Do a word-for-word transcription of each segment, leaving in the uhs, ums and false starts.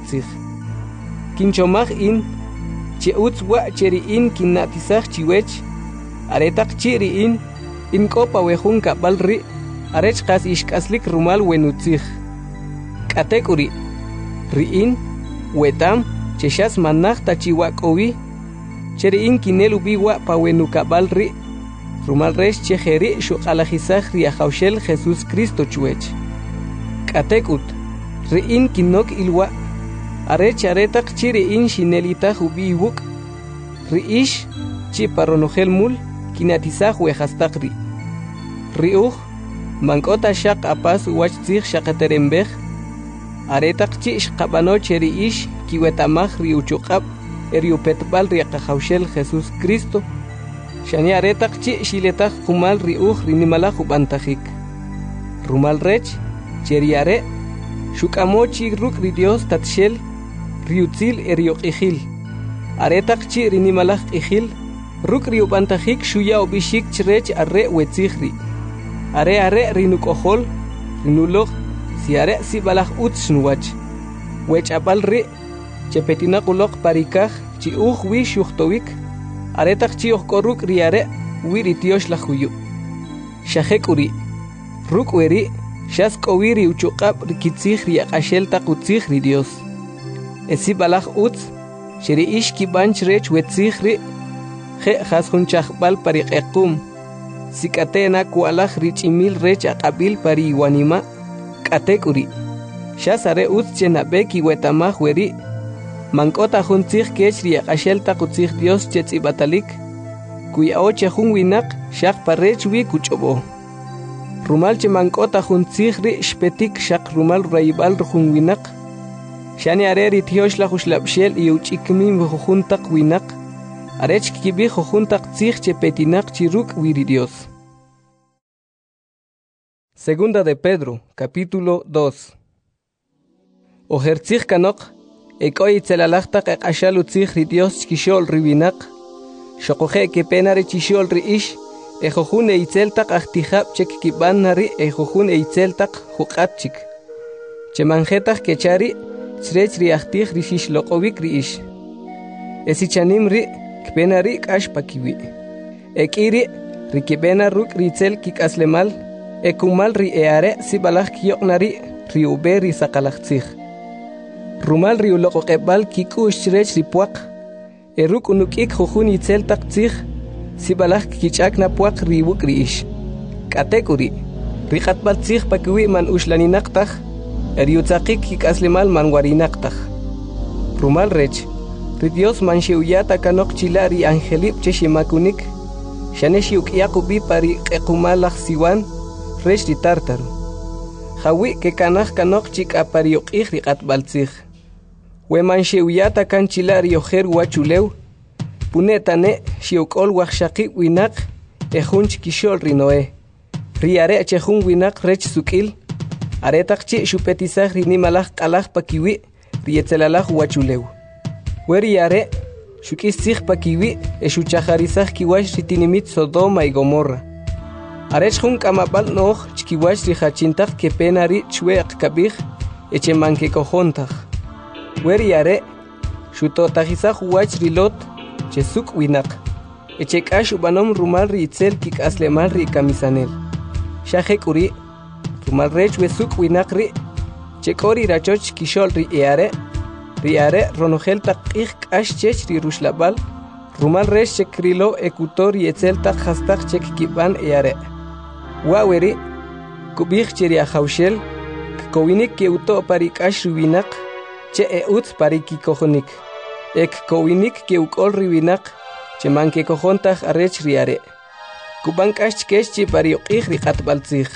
tzig. Kinchomaj in, che utz wa cheri in kinnatisaj chiwech, aretak chiri in, in kopa wejun kabal ri, arech kas ishkaslik rumal wenutzig. Katek uri, ri in, wetam, cheshas manaj tachiwak owi, cheri in kinel ubi wa pa wenu kabal ri, rumal resh chejeri shukalajizaj riajaushel Jesus Cristo chuech. Katek ut, ri in kinok ilwa, arech aretak chiri in shinelita ubi iwuk, ri ish, chi paronojel mul, kinatizaj wejastak ri. Ri uj, mankota shak apas uwach tzig shakaterembej, aretak chi shkabano cheri ish, kiwetamaj ri uchukab, eriupetbal riakajaushel Jesus Cristo, shani aretak chi shiletaj kumal ri uj rinimalaj ubantajik. Rumal rech, cheri are, shukamo chi ruk ri Dios tatshel, riutzil eriok ijil. Aretak chi rinimalaj ijil, ruk riubantajik shuya obishik chrech arre wetzigri. Are are rinukojol, rinuloj, si are si balaj utz nuwach. Wech apal ri, chepetinakulok parikaj, chi uj wi shuhtowik, aretak chi ojkoruk ri are, wi ritiosh la huyu. Shajek uri, ruk weri, shas kowiri uchukab rikitzig riakashel takutzig ri Dios. Esi balaj utz, sheri ish kibanch rech wetzig ri, je jasun chajbal parik ekum, sikatena kualaj richimil rech akabil pari iwanima, katek uri. Shas are utz chenabek iwetamaj weri, mankota juntzig kech riakashel takutzig Dios chetzibatalik, kuya oche jun winak shak parech wi kuchobo. Rumal che mankota juntzig ri shpetik shak rumal raibal jun winak, shani are ritiosh la jushlabshel i uchikmim jujuntak winak, arech kibi jujuntak tzig che petinak chiruk wiri Dios. Segunda de Pedro, capítulo dos. Ojertzig kanok, ekoi tzelalachtak ekashal utzig ri Dios chkishol riwinak, shokoje ke penare chishol ri ish, ejojun eitzeltak achtijab chek kiban nari ejojun eitzeltak jukatchik. Chemanjetak kechari, tzrech ri achtij ri shishloqovik ri ish. Esichanim ri, kpenari kash pakiwi. Ekiri, ri kibena ruk ri tzel kikaslemal, ekumal ri eare si balaj kiyoknari, ri ube ri sakalachtzig. Rumal ri uloqoqebal kikush tzrech ri puak, eruk unukik jujun itzeltak tzig, si balaj kichakna puak ri wuk ri ish. Katekuri, ri qatbal tzig pakiwi man ushlaninaktah, eriutzakik kikaslemal man warinaktah. Rumal rech, ri Dios man shiuyata kanok chila ri angelip che shimakunik, shane shiukiakubi pari ekumalaj siwan, rech ri tartaru. Jawi ke kanaj kanok chik apariokij ri qatbal tzig. We man shiuyata kan chila ri ojer wachulew, punetane shiukol wajshaki winak, ejun chikishol ri Noé. Ri are chejun winak rech sukil, aretak chi shupetizaj ri nimalaj kalaj pakiwi, ri etzelalaj wachulew. Weri are, shukistzig pakiwi, eshuchajarizaj kiwash ri tinimit Sodoma y Gomorra. Arech jun kamabal noj chkiwash ri hachintaj kepenari chweak kabij, eche manke kojontaj. Weri are, shutotajizaj wach ri Lot, chesuk winak. Eche kash ubanom rumal ri itzel kik aslemal ri kamisanel. Shajek uri, rumal rech wesuk winak ri, chekori rachoch kishol ri eare, ri are ronojel takij kash chech ri rushlabal, rumal rech chekrilo ekutor y etzel tak hastak chek kiban eare. Waweri, kubij cheri ajaushel, kowinik ke uto pari kash rubinak, che e utz pari kikojonik. Ek kowinik ke ukol riwinak, che manke kojontaj arech riare. Kuban kash kesh chi pari okij ri qatbaltzig.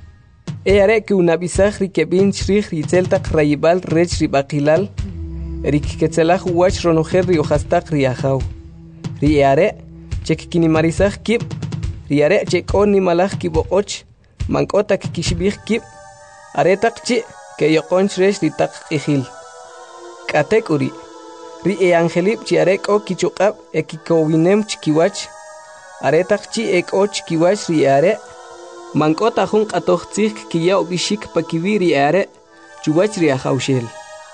E are ke unabizaj ri kebin chrij ri tzeltak rayibal rech ri bakilal, rik ketzelaj wach ronojer ri ojastak ri ajau. Ri are, chek kinimarizaj kib, ri are chek on nimalaj kibokoch, mankotak kishbij kib, aretak chi ke yokonch rech ri tak ijil. Katek uri, ri e angelip chi arek o kichukab e kikowinem chkiwach, aretak chi ek o chkiwach ri are, mankota jun qatochtzik kiya obishik pakiwi ri are, chuwach ri ajaushel.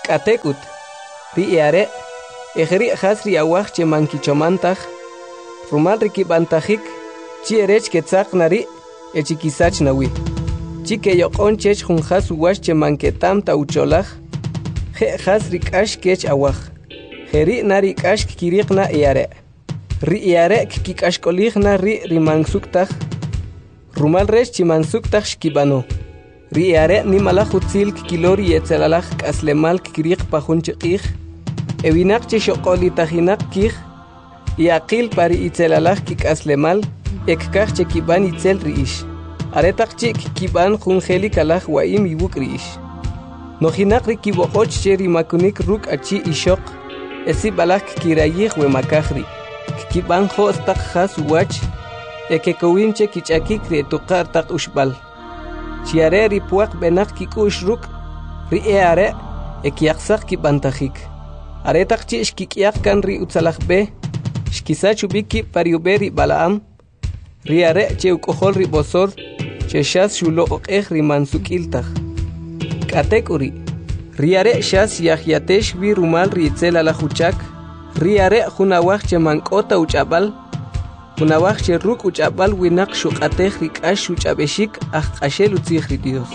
Katekut, ri are, ejeri hasri awach che mankichomantach, rumal rikibantajik, chi erech ketzak nari, echikisach nawi. Chi ke yokon chech hun has uwash che manketam ta ucholach, je has rikash kech awach. Jeri nari kash kirik na iare. Ri iare kikash kolich na ri rimansuktaj. Rumal rech chimansuktaj shkibano. Ri iare ni malachutzil kilori yetzelalach kaslemal kirik pahun chikich. Ewinak che shokoli tajinak kich. Iaqil pari itzelalach kikaslemal. Ekkach che kiban itzel riish. Aretak chik kiban jungeli kalach waim ibuk riish. Nojinak ri kibokoch che rimakunik ruk achi ishok. Esi balak kirayih we makahri. Kiban hos tak has wach. Eke kowinche kichakik re tukar tak ushbal. Chiare ripuak benak kikush ruk. Ri eare ekiaksak kibantajik. Aretak chi shkikiak kan ri utsalak be. Shkisachu biki pariuberi balaam. Ri are che ukohol ri bosor. Che shas shulo okeh ri mansukiltaj. Katekuri. Riare shas yahiatesh vi rumal rietzel ala huchak. Riare hunawach che mankota uchabal. Hunawach che ruk uchabal winak shukatech rikash uchabeshik ach ashel utzich Dios.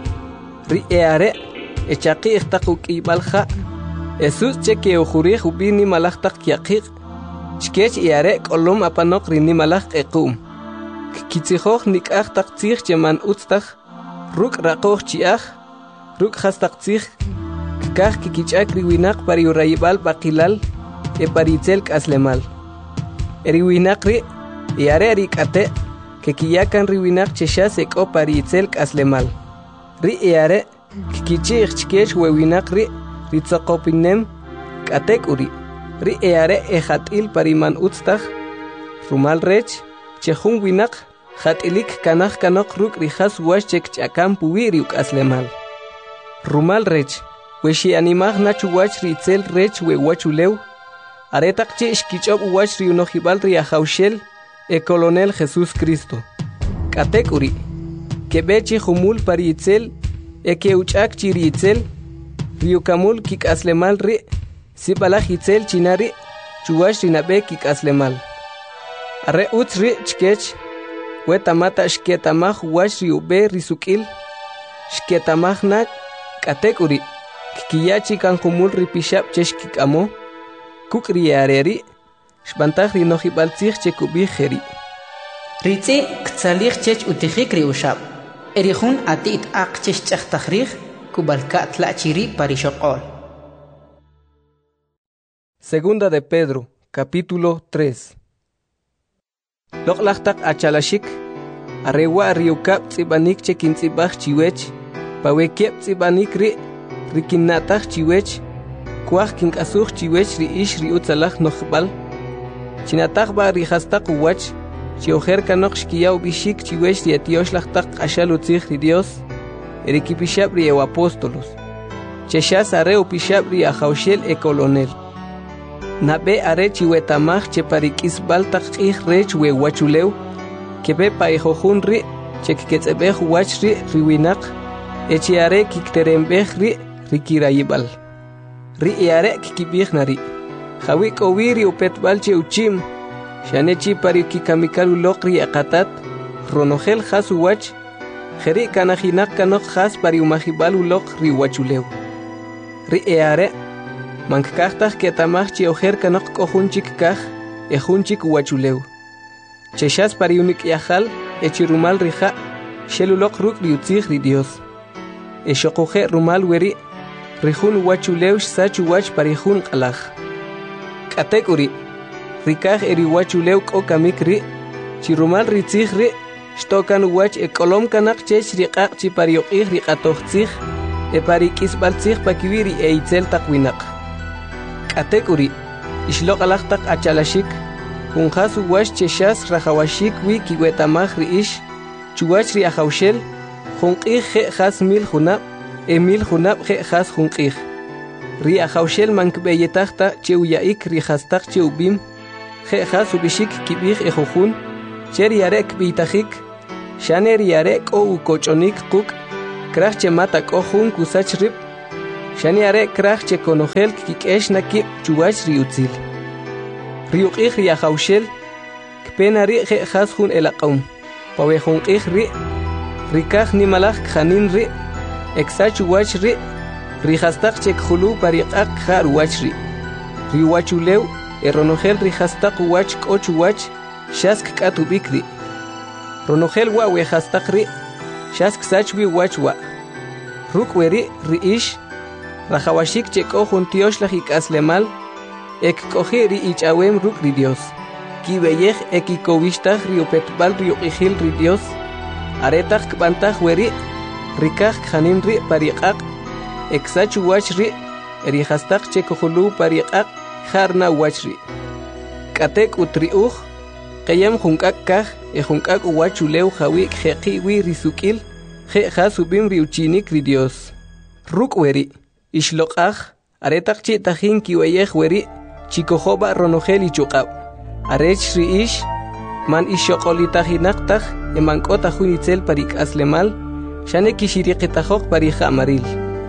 Riare echaki ichtakuk ibalja. Jesus che ke ujurih ubini malachtak yakik. Chkech iare kolom apanok rini malach ekum. Kitzihoch nikach tak tzich che man utztach. Ruk rakoch chiach. Ruk hastak tzich. Kach kikichak riwinak pari urayibal bakilal e paritzel kaslemal. Eriwinak ri iare rikate que kiyakan riwinak cheshas eko paritzel kaslemal. Ri iare kikichich chkech wewinak ri ritzakopinem katek uri. Ri iare ejatil pariman utztach rumal rech chehun winak jatilik kanach kanok ruk rihas washchek chakam puwiri kaslemal. Rumal rech Weshi animach nachu wach ritzel rech we wachulew. Aretak che shkichob wach ri unohibal ri ahaushel e colonel Jesús Cristo. Katekuri. Kebechi humul paritzel e ke uchak chiritzel. Riukamul kik aslemal ri. Sibalach itzel chinari chuwash rinabe kik aslemal. Are utz ri chkech. Wetamata shketamach wach riube risukil. Shketamach nak katekuri. Kiyachi kan humul ripishap cheshkik amo. Kuk riareri. Shbantach rinohibal tzich che kubijeri. Ritzi ktsalich chech utijik riushab. Erihun atit ak chech tachtahrich kubalka tlachiri parishokol. Segunda de Pedro, capítulo tres. Loklachtak achalashik. Arewa riukap tzibanik chekintzibach chiwech. Pawekep tzibanik ri. Rikinatach chiwech, kuach kinkasuch chiwech ri ish ri utzalach nochbal. Chinatach ba rihastak uwach, chioher kanok shkiyaw bishik chiwech ri etioshlachtak ashal utzich ri Dios, erikipishab ri ew apóstolos. Cheshas are upishab ri ahaushel e colonel. Nabe are chiwetamach che parikisbal tak ich rech we wachulew, kebe pa ejohun ri, chekketzebech wach ri riwinak, echiare kikterembech ri, Rikirayibal. Ri iare kikibich nari. Hawik owiri upetbal che uchim. Shanechi pari kikamikalu lokri akatat. Ronogel has uwach. Jeri kanajinak kanok has pari umajibalu lok ri wachulew. Ri iare. Mankkachtach ketamach che ojer kanok kohunchik kach. Ejunchik wachulew. Cheshas pari unik yahal. Echirumal rija. Shelulok ruk ri utzich ri Dios. Eshokoje rumal weri. Rihun wachulew sachu wach parihun kalach. Katekuri. Rikaj eri wachulew kokamik ri. Chirumal ritzich ri. Shtokan wach e kolom kanak chech rikak chi pariokih rikatochtzich. E parikisbaltzich pakiwiri e itzel takwinak. Katekuri. Ishlok alachtak achalashik. Hunjasu wach cheshas rajawashik wi kiwetamach ri ish. Chuwach ri ahaushel. Hunkih je has mil hunab. Emil junab je has junkij. Ri ahaushel mankbeyetachta cheu yaik ri hastak cheu bim. Je has ubishik kibij ejojun. Cher yarek bitajik. Shaner yarek o ukochonik kuk. Krach chemata kohun kusach rip. Shani are krach che konogel kikesh nakip chuwach riutzil. Riuqih riahaushel kpena ri je khashun elaqaum. Pawehun qih ri rikah ni malach khanin ri exach wach ri rihastaq che khulu pariqaq khar wach ri. Riwachulew eronogel rihastaq wach qoch wach shask katubik ri. Ronogel wa wehastaq ri shask sachwi wach wa. Rukweri riish Rajawashik cheko juntiosh la jikaslemal, ek coge ri ichawem ruk ri Dios. Ki beyej ekikovishtag ri upetbal ri uqijil ri Dios. Aretag kbantag weri, rikag khanim ri pariqaq, eksach wach ri, erihastag cheko julu pariqaq, harna wach ri. Katek utriuj, kayam junkak kag, e junkak uwachulew jawik jeqi wi risukil, je jasubim ri uchinik ri Dios. Ruk weri. Ishloqaj, aretaq chi tajin kiweyej weri, chikojoba ronogel ichuqab. Arech riish, man ishoqolitajinaqtaj, emankota junitzel parik aslemal, shane kishiriqitajok parija amaril.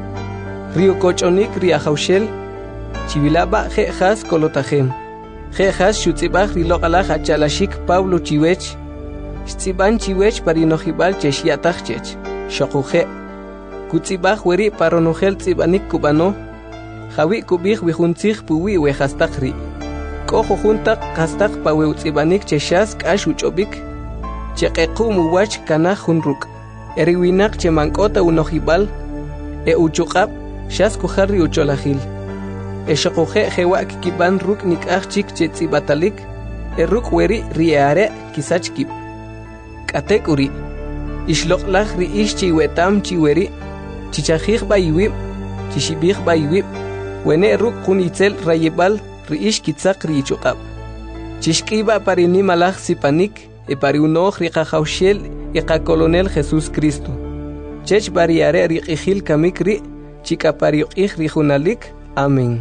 Rio kochonik riajaushel, chivilaba jejas kolotajem. Jejas shutzibaj riloqalaj achalashik Pablo chiwech, shtsiban chiwech parinojibal cheshiatajchech, shokuje. Kutzibaj weri paronogel tzibanik kubano, jawi kubij wijuntzij puwi wejastakri. Kojo juntak kastak pawe utzibanik cheshask ashuchobik, cheqequ muwach kanaj junruk. Eriwinak chemankota unojibal, e uchuqab, shasku harri ucholajil. E shokuje jewak kiban ruk nikaj chik chetzibatalik, e ruk weri riare kisachkib. Katek uri, ishloqlaj ri ish chiwetam chiweri, chichajij bayiwib, chishibij bayiwib, wene ruk kunitzel rayebal riish kitzak riichuqab. Chishkiba parini malaj sipanik, e pariunoj riqajaushel e qakolonel Jesús Cristo. Chech bariare riqijil kamik ri, chika pariuqij rijunalik. Amén.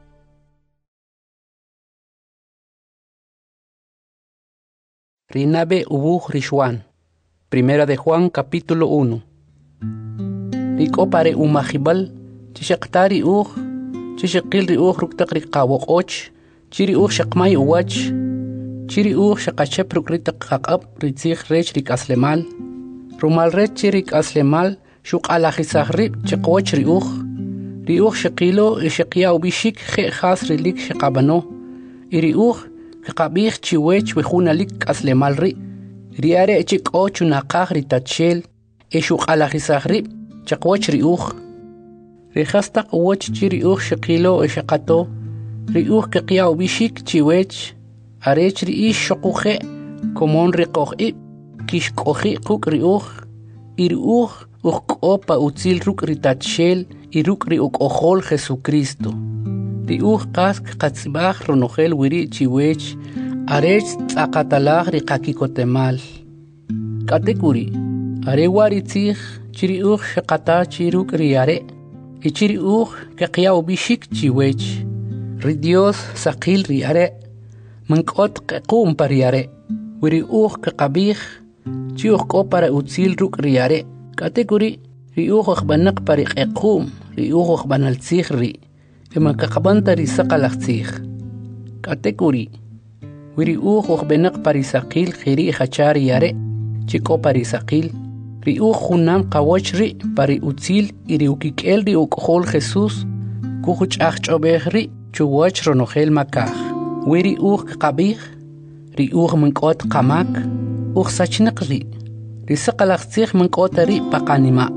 Rinabe ubuj rishwan. Primera de Juan capítulo uno. Riko pare umajibal, chishaqtari uj, chishaqil ri uj ruktaq riqawok och, chiri uj shaqmay uwach, chiri uj shaqachep rukritaq qaqab ritzij rech rikaslemal, rumal rech chirik aslemal, shuq alajisaj rib chiqwach ri uj, ri uj shaqilo ishaqya ubishik je khas rilik shaqabano, iri uj kaqabij chiwech wejunalik aslemal ri, riare chik och unaqaj ritachel, ishuq alajisaj rib, chaqwach riuj rihastaq uwach chi riuj shaqilo ishaqato riuj qiqyaw bishik chiwech arech riish shoquje komon riqoqib kishqoji quk riuj iriuj uqopa utzil ruk ritachel iruk riuqojol Jesucristo riuj qask qatzbaj ronogel wiri chiwech arech tzaqatalaj riqakikotemal katekuri arewari tzij chiriuj shaqata chiruk riare y chiriuj qiqyaw bishik chiwech ri Dios saqil riare mankot qequm pariare wiriuj qiqabij chiuj ko para utzil ruk riare katekuri riuj xbanaq pari qequm riuj xbanal tzij ri ema qaqbanta ri saqalaj tzij katekuri wiriuj xbenaq pari saqil khiri khachari yare chiko pari saqil riuj junam qawach ri pari utzil iri ukikel ri uqhol Jesús kujuch achobej ri chuwach ronogel makaj wiri uj qabij ri uj mankot qamak uj sachniq ri ri saqalaj tzij mankot ri paqanima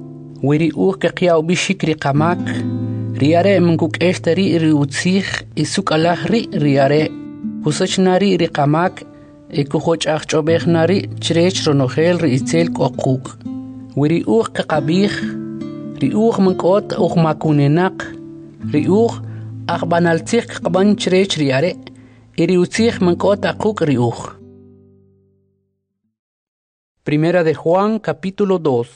wiri uj qiqyaw bishik ri qamak ri are mankuk eshtari ri utzij isuk alaj ri ri are kusachnari ri qamak e kujoch achobej nari chrech ronogel ri itzel qoquk wiri uj qaqabij ri uj mankot uj makunenaq ri uj aqbanaltzij qaban chrech ri are iri utzij mankot aquk ri uj. Primera de Juan capítulo dos.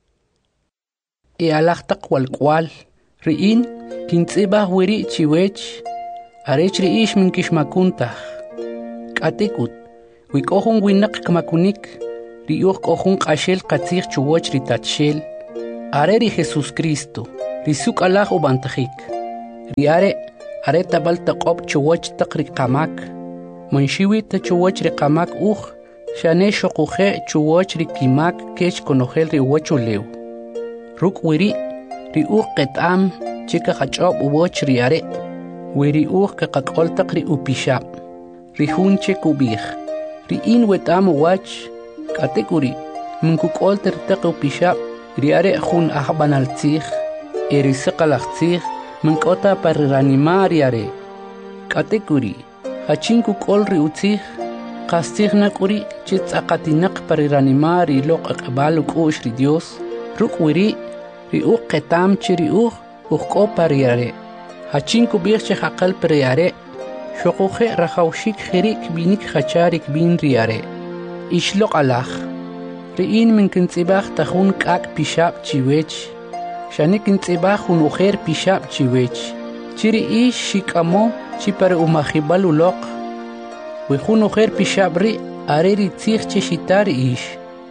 E alaqtaq walqwal riin kintzibaj wiri chiwech arech ri ish min kishmakuntaj katikut wikohun winak kamakunik riuj kohun qashel qatzij chuwach ritachel are ri Jesús Cristo risuk alaj ubantajik. Riare are tabal taqob chuwach taqri qamak. Manshiwi ta chuwach ri qamak uj. Shane shoquhe chuwach ri kimak kech konojel ri wachulew. Ruk wiri ri uj qetam chika qachob uwach riare. Wiri uj ka qaqol taqri upishab. Ri hunche kubij. Ri in wetam wach kategori minkukol tertaq upishab. Riare jun ahban al tzig. Eri saqalaq tzig. Minkota parranimar riare. Kategori hachinku kol ri utzig. Qastigna kuri chits aqatinaq parranimar iloq aqbal uqosh ri Dios. Ruk wiri ri uq qetam chiri uq uqo pariare. Hachinku birche haqal pariare. Shoquhe rahawshik khirik binik khacharik bin riare. Ishloq alach. Riin min kintzibach tahun kak pishab chiwech. Shanik kintzibach un ujer pishab chiwech. Chiri ish shikamo chipare umahibal uloq. Wejun ujer pishab ri areri tzig chishitar ish.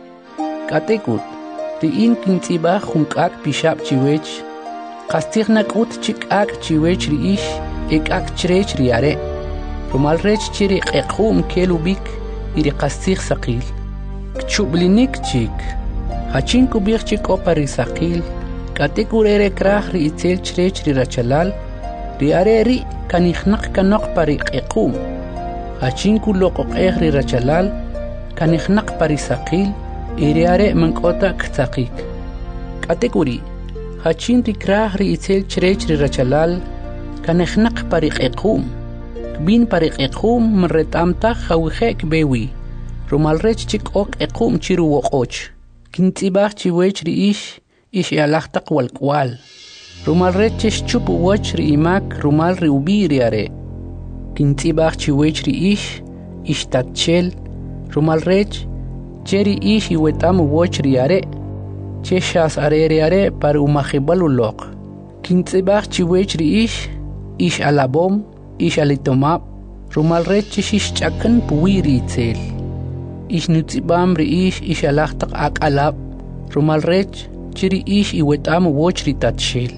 Katekut. Riin kintzibach un kak pishab chiwech. Qastignak ut chik ak chiwech ri ish. Ek ak chrech riare. Rumal rech chiri qeqhum kelubik iri qastig saqil. Kchublinik chik. Hachinku bir chik opari saqil. Katekurere krah ri itzel chrech ri rachalal. Ri areri kanihnak kanok pari qeqhum. Hachinku loqoq ri rachalal. Kanihnak pari saqil. Iri are mankota ktsaqik. Katekuri. Hachin ri krah ri itzel chrech ri rachalal. Kanihnak pari qeqhum. Bin pari qeqhum mretamta khawkhek bewi. Rumal rech chik ok equm chiru woqoch. Kintzibach chiwech ri ish, ish alahtaq walkwal. Rumal rech chish chup woch ri imak, rumal ri ubiri are. Kintzibach chiwech ri ish, ish tatchel. Rumal rech, cheri ish iwetam woch ri are. Cheshas are ri are par umahibal uloq. Kintzibach chiwech ri ish, ish alabom, ish alitomab. Rumal rech chish chakan puwiri itzel. Ish nutzibam ri ish ish alahtaq ak alab. Rumal rech chiri ish iwetam woch ri tatshel.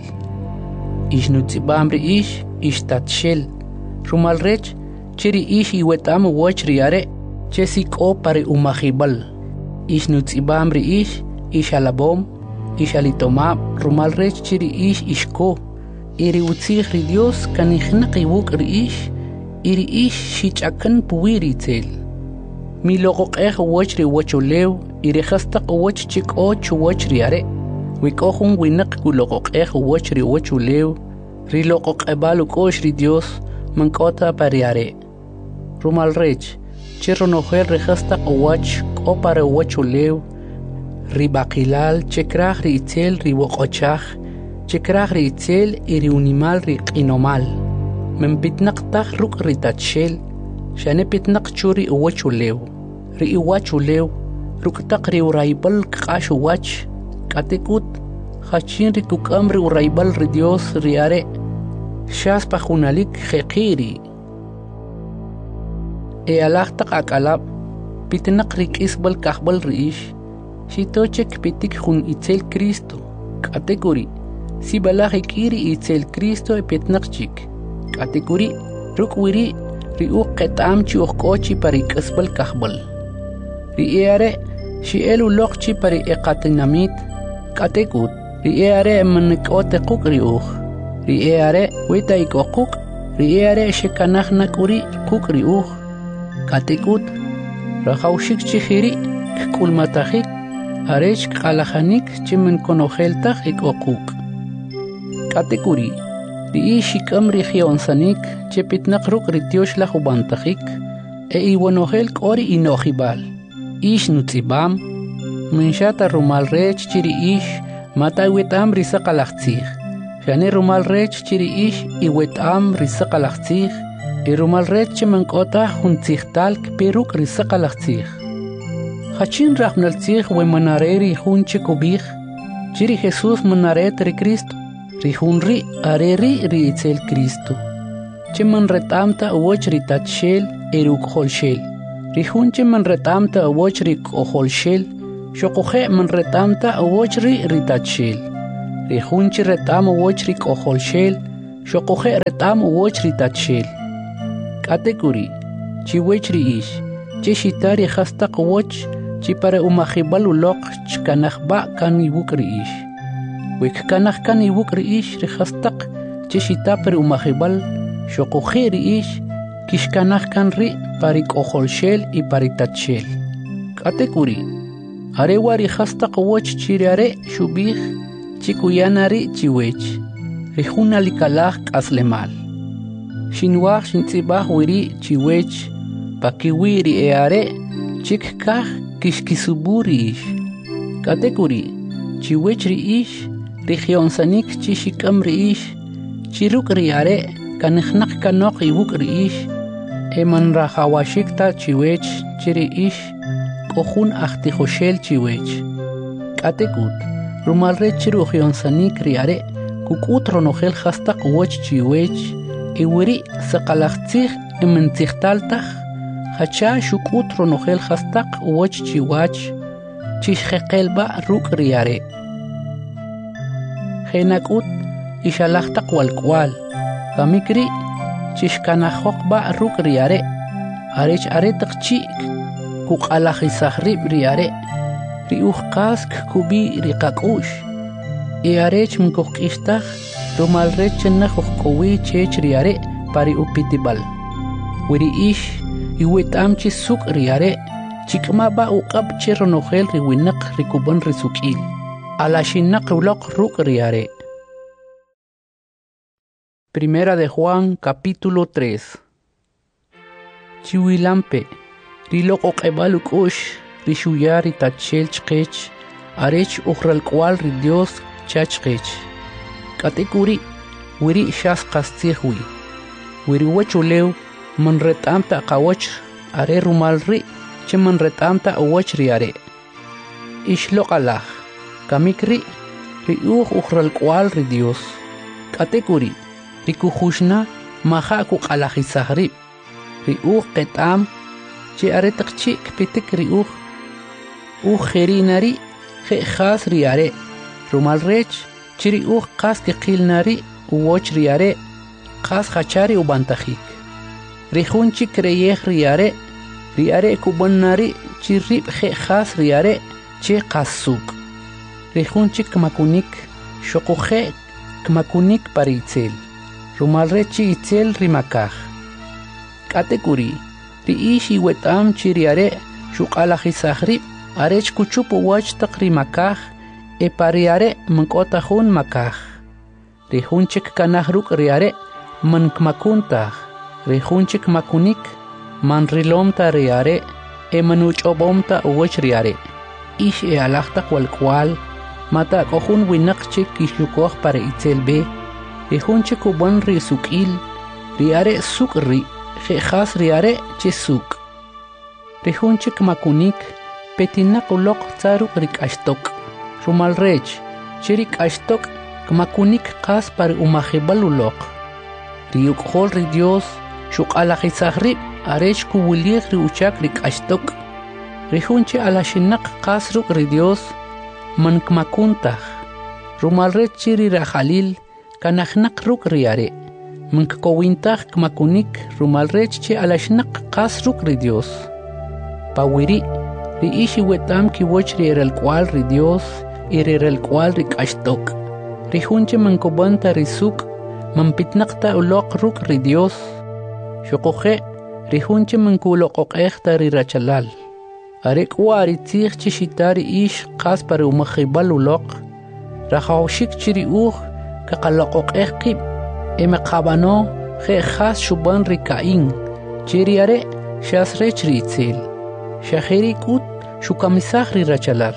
Ish nutzibam ri ish ish tatshel. Rumal rech chiri ish iwetam woch ri are. Chesik o pari umahibal. Ish nutzibam ri ish ish alabom. Ish alitomab. Rumal rech chiri ish ishko. Iri utzig ri Dios kanihnak iwuk ri ish. Iri ish shichakan puwiri itzel. Mi loqoq ej woch ri wochulew, iri khastaq woch chik o chuwoch ri are. Wikohun winak ku loqoq ej woch ri wochulew, ri loqoq ebalu kosh ri Dios, mankota pariare. Rumal rech, chirro noher ri khastaq woch ko pare wochulew, ri baqilal chekraj ri itzel ri woqochaj, chekraj ri itzel iri unimal ri qinomal. Men pitnaq taj ruk ri tatshel, shane pitnaq churi uwachulew. Ri uwachulew, ruktaq ri uraibal kqash uwach, katekut, hachin ri kukam ri uraibal ri Dios ri are, shas pajunalik jeqiri. E alahtaq akalab, pitnaq ri kisbal kahbal ri ish, shitochek pitik jun itzel Cristo, katekuri, si balaj ikiri itzel Cristo e pitnaq chik, katekuri, rukwiri, ri uq qetam chi uqochi pari kasbal kahbal. Ri eare shi elu loqchi pari eqatinamit katekut. Ri eare manikot equk ri uq. Ri eare weta ikoquk. Ri eare shekanahna kuri kuk ri uq. Katekut. Rahawshik chi khiri kulmatahik. Arech qalahanik chi min konojeltaj ikoquk. Katekuri. Ri ishikam ri khionsanik chepitnaq ruk ri tiosh la jubantajik e iwanojel kori inojibal. Ish nutzibam, minshata rumal rech chiri ish mata iwetam risaqalaqtzig. Shane rumal rech chiri ish iwetam risaqalaqtzig e rumal rech chimankota juntzigtalk peruk risaqalaqtzig. Hachin raqnaltzig we manareri junche kubij chiri Jesus manaret ri Cristo. Rihunri areri ri itzel Cristo. Chiman retamta woch ri tatshel eruk holshel. Rihun chiman retamta woch ri koholshel. Shokuhe man retamta woch ri ri tatshel. ri junchi retamo woch ri koholshel shokoje retamo woch ri tachel katekuri chiwech ri ish chi shitari khastaq woch chi para umahibal uloq chkanahba kan ibuk ri ish wek kanah kan ibuk ri ish ri khastaq chi shita per umahibal shokoje ri ish kishkanah kan ri pari koholshel y pari tachel katekuri are wari khastaq woch chiriare shubih chikuyanari chiwech rijuna likalaj aslemal shinwaj shintzibaj wiri chiwech pakiwiri eare chikkaj kishkisuburi ish katekuri chiwech ri ish regionsanik chishikam ri ish chiruk ri are kanijnak kanok ibuk ri ish eman rajawashikta chiwech chiri ish kohun ajtijoshel chiwech katekut rumalre chirujonsanik riare kukut ronojel hastaq woch chiwech iwiri saqalaqtzij imentzijtaltaj hacha shukut ronojel hastaq woch chiwach chishjeqelba ruk riare jenakut ishalaqtaq walkwal kamikri chishkanajoqba ruk riare arech aretaq chik kuqalajisajrib riare riuj qask kubi riqakush e arech mkokishtaj rumalrech chenaj kowi chech riare pari upitibal wiri ish iwetam chi suk riare chikma ba uqab cheronojel riwinaq rikuban risukil alashinaq uloq ruk riare. Primera de Juan capítulo tres. Chiwilampe riloq ebalukush rishuyar itachel chqech arech ukhral kwal ri Dios chachqech katekuri wiri shas qastirwi wiri wachulew man retamta qawach are rumal ri che man retamta awach riare ishloqalaj kamikri ri ukh ukhral kwal ri Dios katekuri rikujushna maja ku qalajisajri ri ukh qetam che are taqchi kpitik ri ukh ukh kherinari khe khas riare rumal rech chiri ukh qas ke qilnari uwoch riare qas khachari ubantajik rijunchi kreyej riare riare kubannari chirib khe khas riare che qasuk rijunchi kmakunik shoquje kmakunik paritzel rumal rech itzel rimakaj katekuri ri ishi wetam chiriare shuqalajisajrib arech kuchupu wach taqrimakaj e pariare mankotajun makaj rijunchik kanaj ruk riare mankmakuntaj rijunchik makunik manrilomta riare e manuchobomta uwach riare ish e alajta walkwal mata kohun winaq chik kishlukoj para itzelbe rijunchik uban risukil riare suk ri khas riare che suk rijunchik makunik petinak uloq tsaruk rikashtok rumal rech chirik ashtok kmakunik qas par umahibal uloq riuk hol ri Dios shuqalajisajrib arech kuwilig ri uchak rikashtok rijunchi alashinaq qas ruk ri Dios man kmakuntaj rumal rech chiri rajalil kanajnaq ruk riare mankowintaj kmakunik rumal rech che alashnaq qas ruk ri Dios pawiri ri ishi wetam ki woch ri el cual ri Dios y ri el cual ri kashtok ri junche mankobanta ri suk mampitnaqta uloq ruk ri Dios shoqoje ri junche mankuloqoqejta ri rachalal are kwari tzig chi shitari ish qas par umahibal uloq rajawshik chiri uj kaqaloqoqej qib eme qabano khe khas shuban ri kain chiriare shasrech ri itzel shahiri kut shukamisaj ri rachalal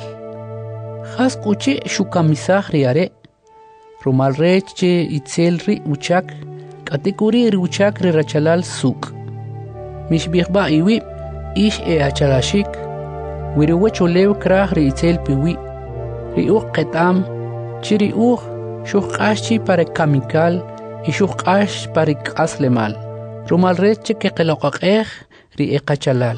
khas kuche shukamisaj ri are rumal rech che itzel ri uchak katekuri ri uchak ri rachalal suk mishbiqba iwi ish e achalashik wiri wachulew kraj ri itzel piwi ri uq qetam chiri uq shuqashi para kamikal y shuqash para qaslemal rumal rech che qeloqaqej ri eqachalal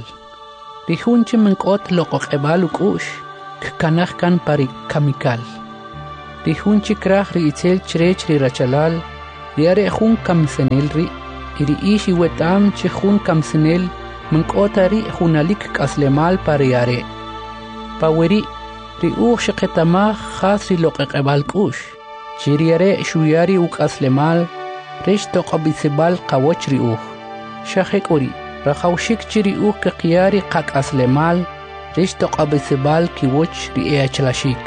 rijunchi menkot loqoqebal ukush kanaj kan pari kamikal ri jun chikraj ri itzel chrech ri rachalal ri are jun kamsenel ri iri ishi wetam chi jun kamsenel mankota ri junalik kaslemal pari are paweri ri uj shiqetama khas ri loqeqebal kush chiri are shuyari uk aslemal rish toqabisebal qawoch ri uj shahekori rakhawshik chiri uj qiyari qak aslemal rish toqabisebal kiwoch ri eachlashik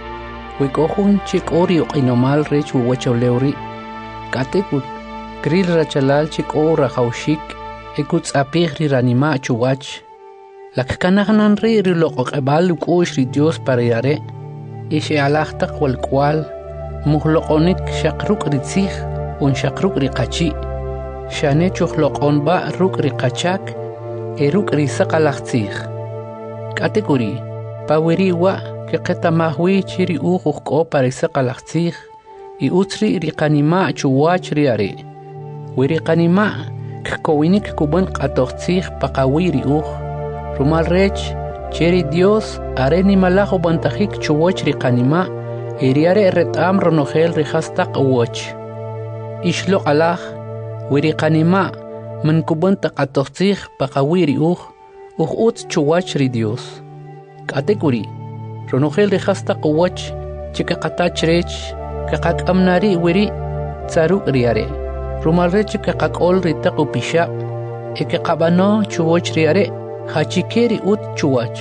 wikohun chik ori oqinomal rech wuwacholewri katekut kril rachalal chik o rakhawshik ekut apig ri ranima chuwach lakkanahanan ri ri loqoqebal ukosh ri Dios para yare ishe alaqtaq wal kwal muhloqonik shaqruk ri tsikh un shaqruk ri qachi shane chukhloqon ba ruk ri qachak eruk ri saqalaqtsikh kategori paweri wa que qetamahwi chiri ujuj k'o para saqalaqtsikh i utsri ri qanima chuwach ri are wiri qanima kkowinik kuban qatoqtsikh paqawi ri uj rumal rech cheri Dios are ni malajo bantajik chuwach ri qanima iri are retam ronogel ri hastaq uwach ishlo alaj wiri qanima man kuban taqatoqtsikh paqawi ri uj uj utz chuwach ri Dios kategori ronogel ri hastaq uwach chika qatach rech kaqaqamnari wiri tsaruk ri are rumal rech kaqaqol ri taqu pisha eke qabano chuwach ri are hachikeri ut chuwach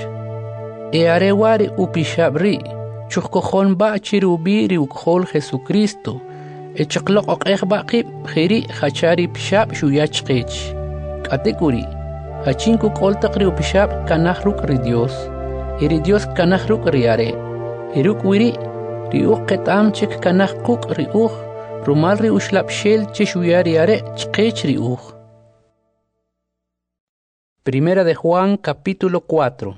e are wari upishabri chukhon ba chirubi ri ukhol Jesucristo e chaqloq oqekhba qib khiri khachari pishab shuyach qech kategori hachinku qol taqri upishab kanakhruk ri Dios iri Dios kanakhruk ri are iruk wiri ri uqetam chik kanakhruk ri uj rumal ri ushlab shel chishuyari are chqech ri uj. Primera de Juan, capítulo cuatro.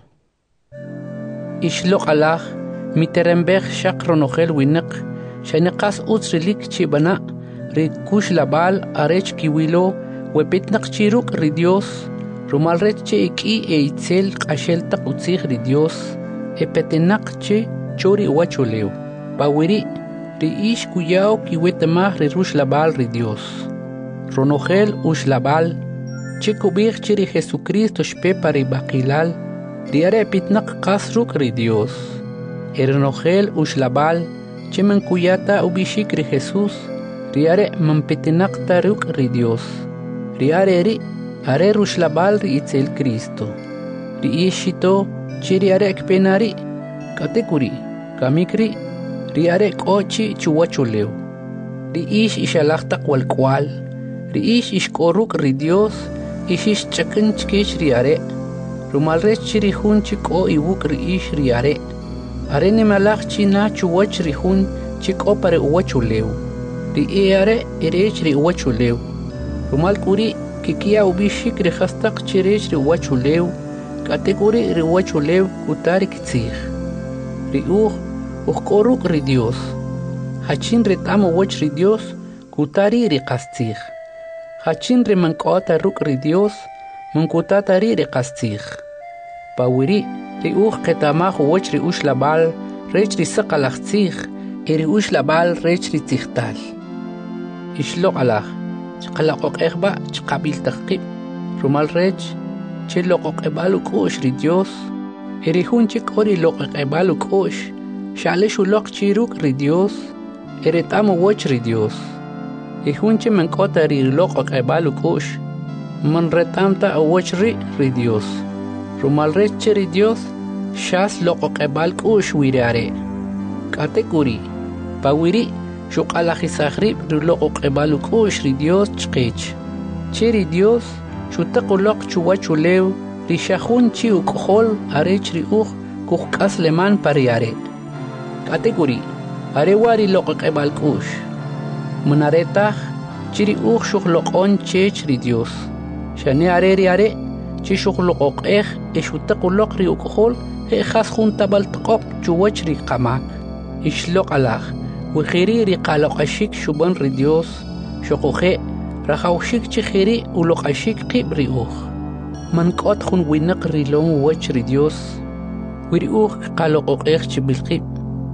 Ishloq alaj, miterembech shaq ronogel winek, shaneqas utsrilik chibana, ri kush labal arech kiwilo, wepitnak chiruk ri Dios, rumal rech che iki e itzel qashel taq utzig ri Dios, e petenak che chori wacholeo, pawiri, ri ish kuyao kiwetemah ri rush labal ri Dios. Ronogel ush labal, chikubig chiri Jesucristo shpe pari bakilal diare pitnak kasruk ri Dios ernogel ushlabal chimen kuyata ubishik ri Jesus diare mampitinak taruk ri Dios diare ri are rushlabal ri itzel Cristo ri ishito chiri are ekpenari katekuri kamikri ri are kochi chuwachuleo ri ish ishalaqtaq wal kwal ri ish ishkoruk ri Dios ishish chakin chkish ri are rumal rech chiri hun chiko iwuk ri ish ri are are ni malach china chuwach ri hun chiko pare uwachuleu ri e are erech ri uwachuleu rumal kuri kikia ubishik ri khastaq chirech ri uwachuleu kategori ri uwachuleu kutari kitsig ri uj ukoruk ri Dios hachin retam uwach ri Dios kutari ri qastig hachin ri mankota ruk ri Dios mankutata ri ri qastig pawiri ri uj qetamaj uwach ri ushlabal rech ri saqalaqtsig eri ushlabal rech ri tsigtal ishloq alaj chqalaqoq ekhba chqabil taqib rumal rech chiloqoq ebalu kush ri Dios eri hunchik ori loqoq ebalu kush shale shuloq chiruk ri Dios eri tam uwach ri Dios ihunche mankota ri loqoq ebalu kush man retamta uwach ri ri Dios rumal rech ri Dios shas loqoq ebal kush wirare kategori pawiri shuqalaji sahrib ri loqoq ebalu kush ri Dios chqech chiri Dios shutaqoloq chuwachuleu ri shahun chi ukhol arech ri uj kuqas leman pariare kategori are wari loqoq ebal kush munaretah chiri uj shuqloqon chech ri Dios shane are ri are chi shuqloqoq eh eshutaqoloq ri ukhol he khas juntabal tqoq chuwach ri qamak ishloq alaj wkhiri ri qaloqashik shuban ri Dios shuqoje rahawshik chi khiri uloqashik qib ri uj man qot khun winaq ri lon wach ri Dios wiri uj qaloqoq eh chi bilqib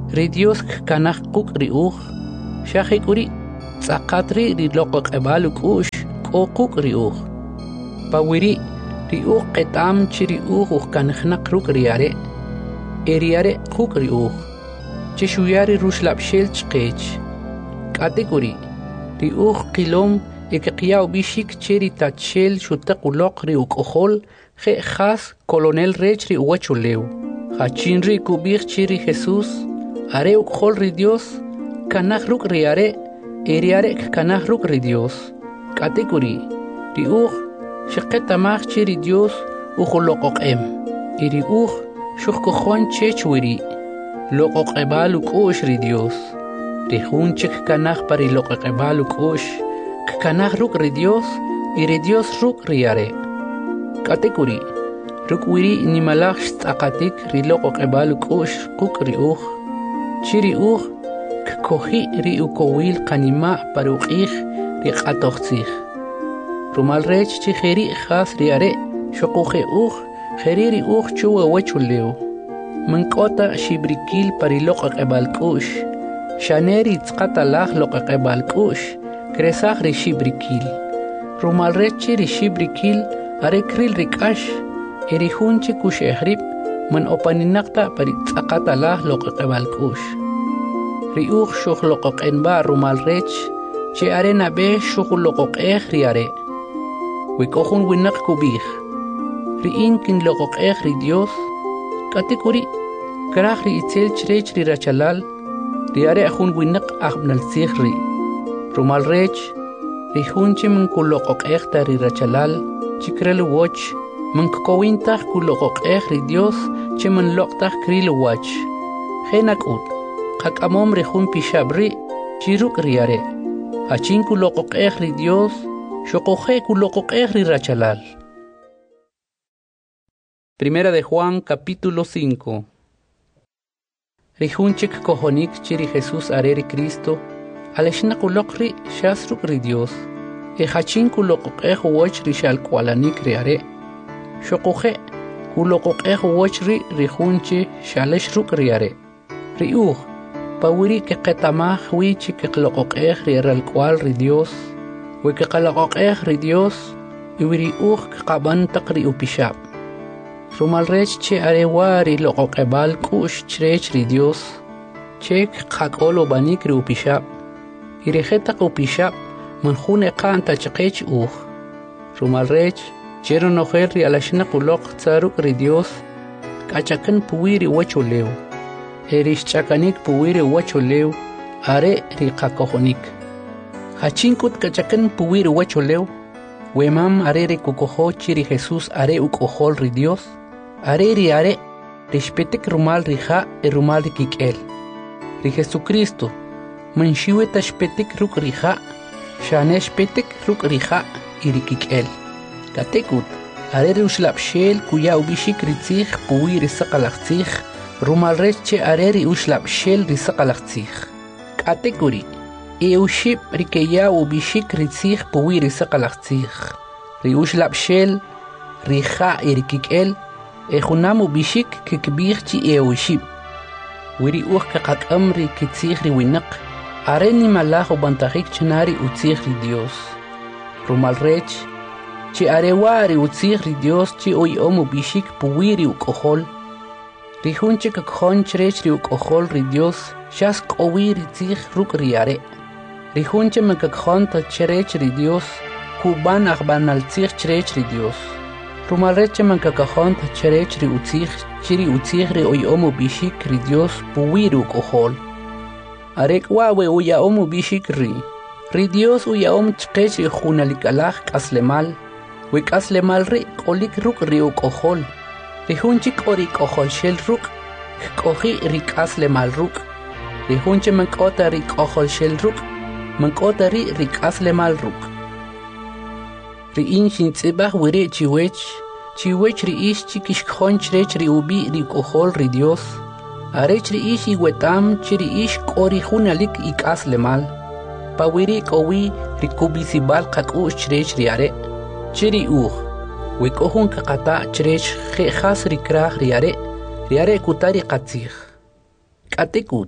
ri Dios kanaj quk ri uj shajikuri tzaqatri ri loqo qebalu kush quk ri uj pawiri ri uj qetam chi ri uj uj kanjnaq ruk ri are eriare quk ri uj chi shuyari rushlab shel chqech katikuri ri uj qilom ekeqiyaw bishik cheri tachel shutaq uloq ri uqojol je khas colonel rech ri uwachuleu hachin ri kubir chiri Jesús are uqojol ri Dios kanaj ruk ri are eriare kanaj ruk ri Dios katikuri ri uj shiqetamaj chiri Dios ujuloqoqem iri uj shuqkojon chechwiri loqoqebalu kush ri Dios ri junchik kanaj pari loqoqebalu kush kanaj ruk ri Dios iri Dios ruk ri are katikuri ruk wiri nimalaj tzaqatik ri loqoqebalu kush quk ri uj chiri uj koji ri ukowil qanima paruqij ri qatoqtzij rumal rech chi kheri khas ri are shuquje uj kheri ri uj chuwa wachuleu mankota shibrikil pari loqoqebal kush shaneri tzqatalaj loqoqebal kush kresaj ri shibrikil rumal rech ri shibrikil are kril ri kash eri junchi kush ehrib man opaninaqta pari tzaqatalaj loqoqebal kush ri uj shuq loqoqenba rumal rech che are nabe shuq loqoqej ri are wikojun winaq kubij ri inkin loqoqej ri Dios katikuri kraj ri itzel chrech ri rachalal ri are jun winaq ajbnal tzij ri rumal rech ri junchi min kuloqoqej ta ri rachalal chikrel woch min kowintaj kuloqoqej ri Dios che min loqtaj kril wach jenakut qaqamom ri jun pishabri chiruk ri are achin kuloqoqej ri Dios shoqoje kuloqoqej ri rachalal. Primera de Juan capítulo cinco. Rijunchik kojonik chiri Jesús areri Cristo aleshna kulokri shasruk ri Dios e hachin kuloqoqej woch ri shal kwalanik ri are shoqoje kuloqoqej woch ri rijunchi shaleshruk ri are ri uj pawiri ke qetamaj wi chi ke qloqoqej ri ral kwal ri Dios we ke qaloqoqej ri Dios y wiri uj qaban taqri upishab rumal rech che are wari loqoqebal kush chrech ri Dios chek qaqolo banik ri upishab irejeta upishab man june qanta chqech uj rumal rech chero nojer ri alashna quloq tsaruk ri Dios kachakan puwiri wachuleu erish chakanik puwiri wachuleu are ri qakojonik hachinkut kachakan puwiri wachuleu wemam are ri kukojo chiri Jesús are ukojol ri Dios are ri are rishpetik rumal ri ja e rumal ri kikel ri Jesucristo manshiwe tashpetik ruk ri ja shanesh petik ruk ri ja iri kikel katekut are ri ushlab shel kuya ubishik ri tzij puwi ri saqalaqtzij rumal rech che are ri ushlab shel ri saqalaqtzij katekuri e ushib ri keya ubishik ri tzij puwi ri saqalaqtzij ri ushlab shel ri ja iri kikel e junam ubishik kikbij chi e ushib wiri uj kaqaqam ri kitzij ri winaq are ni malaj ubantajik chnari utzij ri Dios rumal rech chi are wari utzij ri Dios chi oy om ubishik puwiri ukojol ri junchi kakjon chrech ri ukojol ri Dios shas qowiri tzij ruk ri are ri junchi makakjon ta chrech ri Dios kuban akhbanal tzij chrech ri Dios rumal rech makakjon ta chrech ri utzij chiri utzij ri oy om ubishik ri Dios puwiri ukojol arek wawe uya om ubishik ri ri Dios uya om chqech ri junalikalaj qaslemal we qaslemal ri qolik ruk ri ukojol ri junchi qori qojol shel ruk qoji ri qaslemal ruk ri junchi mankota ri qojol shel ruk mankota ri ri qaslemal ruk ri inshin tsibaj wiri chiwech chiwech ri ish chikish khon chrech ri ubi ri qojol ri Dios arech ri ish iwetam chiri ish qori junalik iqaslemal pawiri qowi ri kubisibal qaqush chrech ri are chiri uj we kohun qata chrech khe khas ri kraj ri are ri are kutari qatzij katikut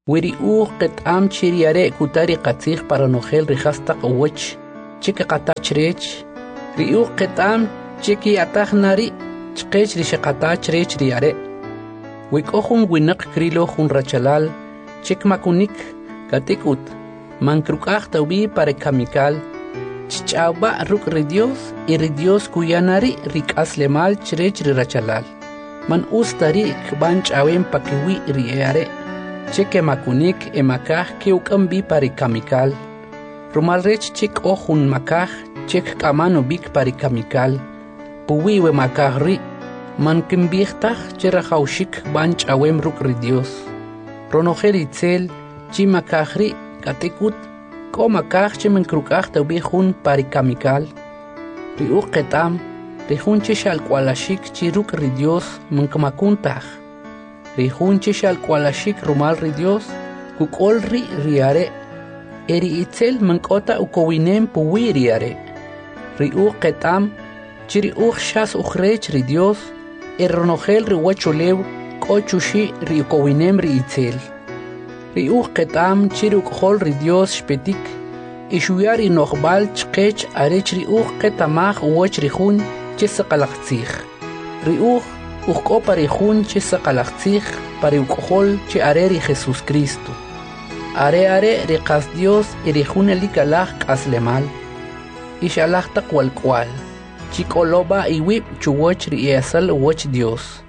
Wiri uj qetam chiriare kutari qatzig para nogel rijasta qawach chike qatach rech ri uj qetam chiki ataj nari chqech ri shaqatach rech riare wikohun winaq krilo hun rachalal chik makunik katikut mankrukaj tawbi para kamikal chichaba ruk ri Dios y ri Dios kuyanari rikasle mal chrech ri rachalal man ustari kbanch awen pakiwi ri eare cheque makunik emakaj que ukambi pari kamikal. Rumal rech chik ojun makaj chek kamano bik pari kamikal. Puwiwe makaj ri man kimbihtaj chera haushik banch awem ruk ri Dios. Ronojel itzel chi makaj ri katikut ko makaj che menkrukaj tawbi jun pari kamikal. Ri uqetam ri jun chishal kwalashik chi ruk ri Dios mankamakuntaj. Ri junche shal kwalashik rumal ri Dios kukol ri riare eri itzel mankota ukowinem puwi riare ri u qetam chiri u shas ukhrech ri Dios erronogel ri wachulew kochushi ri ukowinem ri itzel ri u qetam chiri ukhol ri Dios shpetik ishuyari nokhbal chqech arech ri u qetamaj wach ri jun chisaqalaqtzig ri u Uko pari jun che saqalaqtzig pari ukohol che areri Jesús Cristo. Are are riqas Dios y rijun elikalaj qaslemal. Ishalaj taqwal kwal. Chikoloba y wip chuwach ri easal wach Dios.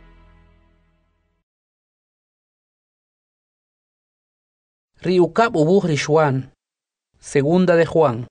Riukab ubuj rishwan. Segunda de Juan.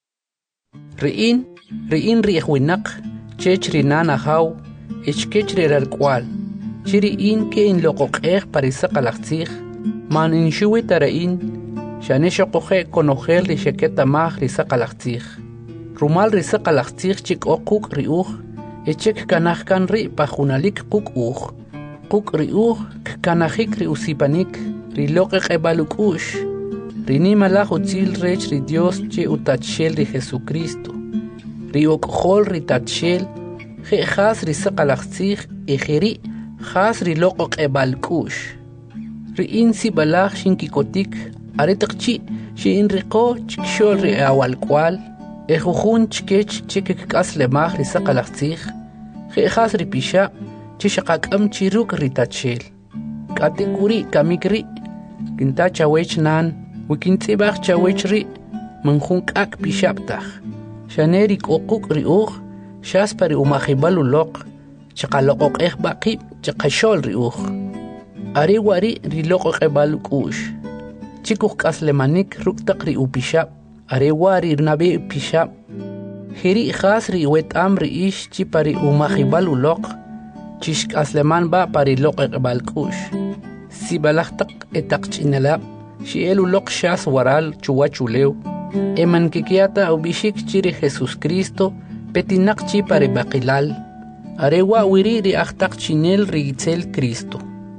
Riin, riin riejwinak, chech rinan ahaw. Echkechre rarkwal chiri in ke in loqoqej parisaqalaqtzig man in shuwi tarain shane shoqoje konojel ri sheketa maj risaqalaqtzig rumal risaqalaqtzig chik oquk riuj echek kanaj kan ri pajunalik quk uj quk riuj kanajik ri usipanik ri loqeq ebalukush rini malaj utzil rech ri Dios che utachel ri Jesucristo ri oqhol ri tachel He khas ri saqalaqtzig ejeri khas ri loqoq ebalkush ri insi balaj shinkikotik aretqchi shin riqo chikshol ri awalkwal ejujun chkech chikek kasle maj ri saqalaqtzig he khas ri pisha chishaqakam chiruk ri tachel katikuri kamikri kinta chawech nan wikintzibaj chawech ri manjun kak pishaptaj shaneri qoquk ri uj Shas pari umajibalu loq, chaqaloqoq ej baqib, chaqashol ri uj. Ari wari ri loqoq ebalu kush. Chikuq kaslemanik ruktaq ri upishab, ari wari nabe pishab. Hiri khas ri wetam ri ish chi pari umajibalu loq, chish kasleman ba pari loqoq ebal kush. Si balaqtaq etaq chinalab, shielu loq shas waral chuwachulew. Eman kikiata ubishik chiri Jesus Cristo, Petinakchi pare baqilal, arewa wiri ri ahtaq chinel rigitzel Cristo.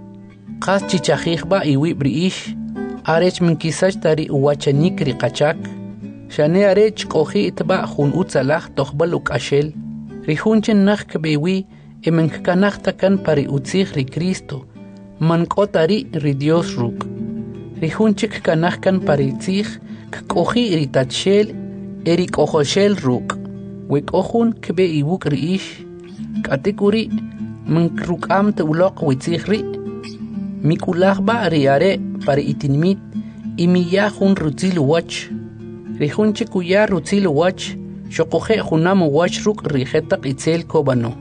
Qas chichajijba iwi briish, arech minkisach tari uwachanik ri qachak, shane arech qoji itba jun utzalaj toqbal ukashel, ri junchen naj kbewi emenkanaj takan pari utzij ri Cristo, mankotari ri Dios ruk. Ri junchik kanaj kan pari tzij, kqoji ri tachel, eri qojoshel ruk. Wikohun kbe iwuk riish, katikuri mankrukam te uloq witzihri, mikulajba riare pari itinmit, imiyahun rutzilu wach, rihun chikuya rutzilu wach, shokoje junam wach ruk rijetak itzel kobano.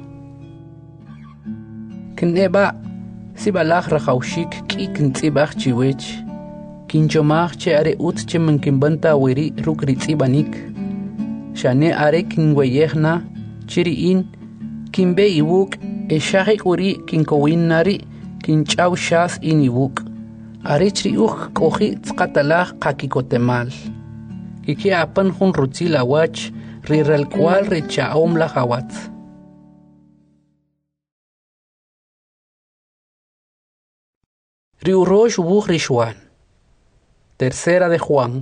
Kneba, sibalaj rajaushik ki kintzibaj chiwech, kinchomaj che are ut che mankimbanta wiri ruk ritzibanik, Shane are kinweyehna chiriin kinbe iwuk eshahik uri kinkowin nari kinchaw shas in iwuk arichri uj koji tzqatalaj qakikotemal kiki apan jun rutzila wach rirel cual richaom la hawatz riurosh ubuj rishwan Tercera de Juan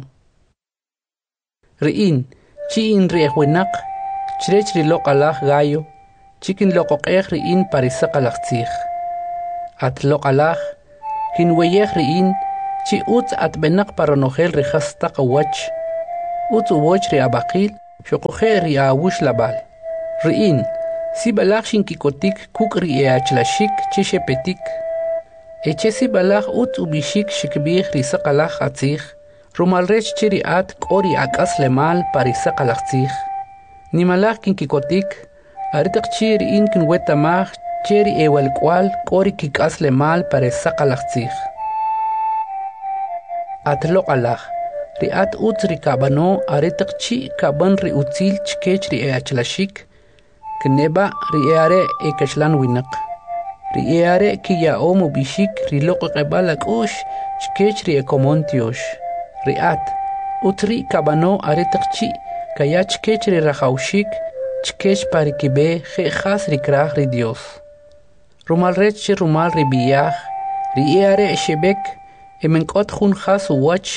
Riin Chi in riejwinak, chrech ri loqalaj gallo, chikin loqoqej riin parisaqalaqtzig. At loqalaj, kinweyej riin, chi utz atbenak paranojel ri hastaq wach utz uwoch ri abaqil shoqoje ri awush labal riin si balaq shinkikotik kuk ri eachlashik chi shepetik eche si balaq utz ubishik shikbih ri saqalaq atzig rumalrech chi ri at kori akas lemal pari saqalaq tzig nimalaq kinkikotik aritak chi riin kin wetamaj cheri ewal kwal kori kikas lemal pari saqalaq tzig atloq alaq ri at utz ri kabano aritak chi kaban ri utzil chkech ri eachlashik kneba ri eare ekashlan winaq ri eare ki yaom ubishik ri loqeqebal akush chkech ri ekomontiosh ri at utz ri kabano aritak chi kaya chkech ri rajawshik chkech pari kibe je khas ri kraj ri Dios rumal rech chi rumal ri biyaj ri eare shebek emenkot jun khas wach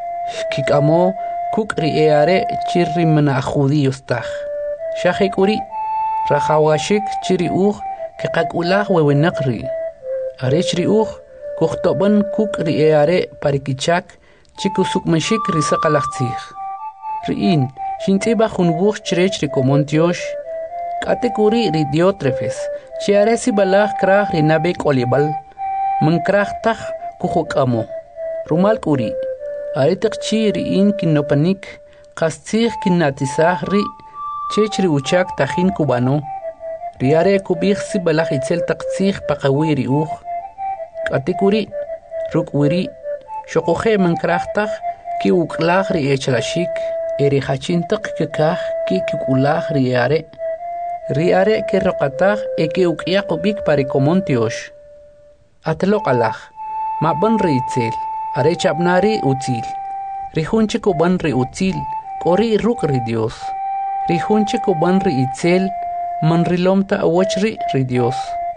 kikamo kuk ri eare chirri mana judíos taj shajek uri rajawashik chiri uj keqakulaj wewenaqri arech ri uj kujtoban kuk ri eare parikichak chikusukmashik ri saqalaqtzij riin shintiba jun wuj chirech ri komontiosh katekuri ri Diótrefes chiare si balaj kraj ri nabek olibal man kraj taj kujukamo rumal kuri aritak chi riin kinopanik qastzij kinatizaj ri chech ri uchak tajin kubano riare kubij si balaj itzel taqtzij paqawi ri uj katekuri rukwiri shoqoje man kraj taj ki uklaj ri echlashik eri hachintaq kekaj ki kikulaj ri are ri are ke roqataj e ke ukyaq ubik pari komontiosh atloq alaj maban ri itzel are chabnari utzil rihunche kuban ri utzil kori ruk ri Dios rihunche kuban ri itzel man rilomta awachri ri Dios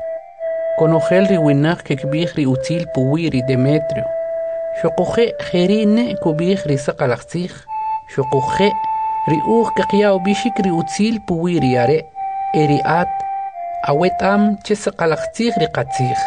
konojel ri winaq kekbij ri utzil puwi ri Demetrio shoqoje jerine kubij ri saqalaqtzij shoqoje ri uj keqyaw bishik ri utzil puwi ri are eri at awetam che saqalaqtzij ri qatzij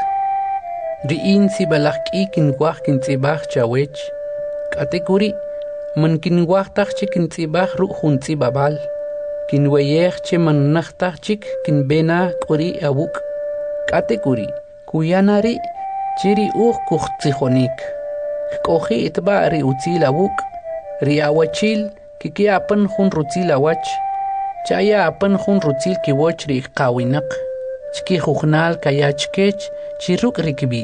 riin si balaq k'i kinwaj kintz'ibaj chawech katekuri man kinwaj taj chik kintz'ibaj ru' jun tz'ibabal kinweyej che man naj taj chik kinbena k'uri awuk katekuri kuyanari chiri uj kujtzijonik k'oji itba' ri utzil awuk ri awachil kikyapan jun rutzil awach chaya apan jun rutzil kiwoch ri qawinaq chki jujnal kaya chkech chiruk rikbi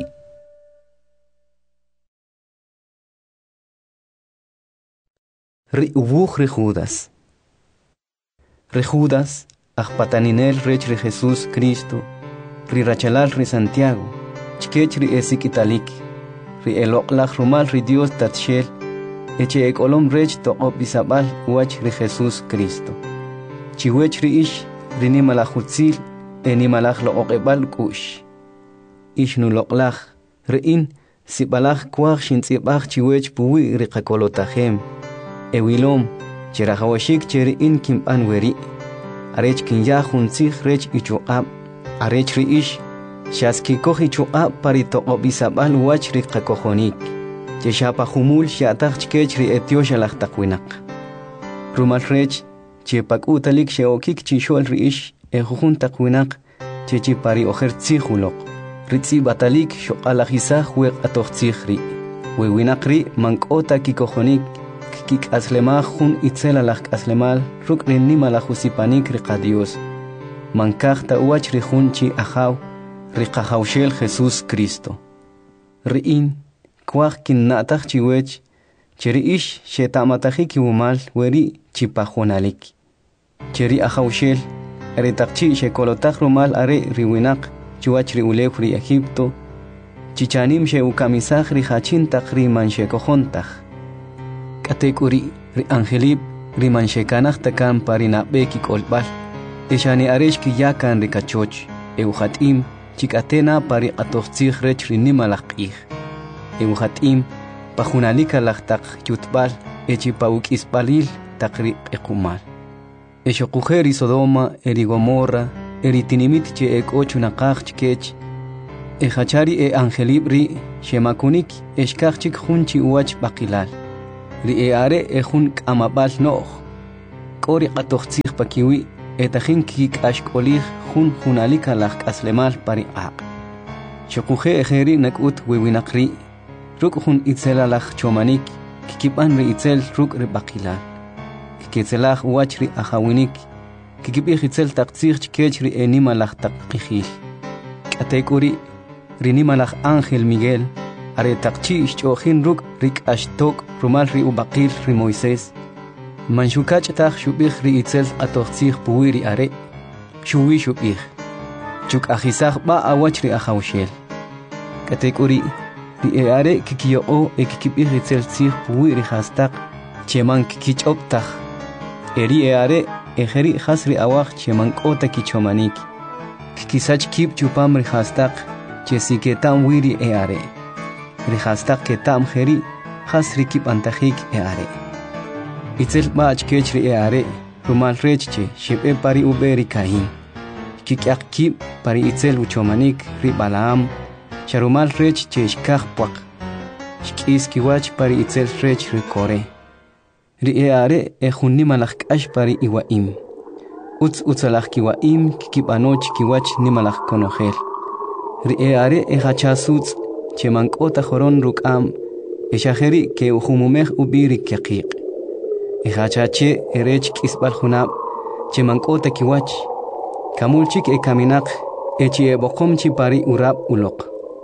ri ubuj ri Judas ri Judas ajpataninel rech ri Jesús Cristo ri rachalal ri Santiago chkech ri esikitalik ri eloqlaj rumal ri Dios tatshel eche ekolom rech toqob isabal wach ri Jesús Cristo chiwech ri ish ri nimalajutzil enimalaj lo oqebal kush ishnu loqlaj riin sibalaj kwaj shintzibaj chiwech puwi ri qakolotajem ewilom chirajawashik cheriin kimpan weri arech kinya juntzij rech ichuqab arech ri ish shaski koji chuqab pari toqobisabal wach ri qakojonik cheshapa humul shataj chkech ri etiosha laj taqwinaq rumal rech chepakutalik sheokik chishol ri ish ejujun taqwinaq chechi pari ojer tzijuloq ritzi batalik shoqalajisaj weq atojtzij ri wewinaq ri mank'ota kikojonik kik'aslemaj jun itzelalaj k'aslemal ruk' ri nimalajusipanik ri qadios mankaj ta'wach ri jun chi ajaw ri qajawxel Jesús Cristo ri'in kwaj kinna'taj chiwech cheri ish xeta'matajik kiwumal weri chipajonalik cheri ajawxel ri taqchi xekolotaj rumal are ri winaq chiwach ri ulew ri Egipto chichanim xeukamisaj ri jachintaq ri manxekojontaj k'atek'uri ri angelib ri manxekanaj takan pari nab'ek ik'olb'al exani arex kiyakan ri kachoch ewjat'im chik'atena pari q'atojtzij rech ri nimalaj q'ij ewjat'im pajunalika laj taq yutb'al echi pawuk'isb'alil taq ri q'equmal exoquje ri Sodoma eri Gomorra eri tinimit che ek'och naqaj chkech e hachari e angelib ri shemakunik eshkachik hunchi uach bakilal ri e are e hun kamabal noh kori qatoxtsig pakiwi etahin kik ashkolig hun hunalika lak aslemal pari aq shokuje ejeri nakut wiwinaqri ruk hun itzelalach chomanik kikiban ri itzel ruk ri bakilal kitzelach uachri ahawinik kikibi itzel taqtsig chkech ri enima lach taqqihil katekuri rinimalach Ángel Miguel are taqchi ishchojin ruk rik ashtok rumal ri ubaqil ri Moisés manshukach taq shubih ri itzel atoxtzig puwiri are shuwi shubih chuk ajisaj ba awach ri ahawshel katekuri ri e are kikiyo o e kikibih itzel tsig puwiri hastaq cheman kikichoptaj eri e are ejeri hasri awaj cheman kota kichomanik kikisach kip chupam ri hastaq Chesi que tam wiri e are. Rihastak que tam heri, hasri kip antahik e are. Itzel bach kechri e are, rumal rechche, ship e pari uberi kahin. Kikak kip pari itzel uchomanik, ri balaam, sharumal rechche shkach puak. Shkis kiwach pari itzel rech ri kore. Ri e are e hunnimalach kash pari iwaim. Uts utsalach kiwaim, kikip anoch kiwach nimalach konohel. Ri e are e hachasuts chemankota joron rukam e shaheri ke uhumumeh ubiri kiqiq e hachache erech kisbal hunab chemankota kiwach kamulchik e kaminaq e chi e boqomchi pari urab uloq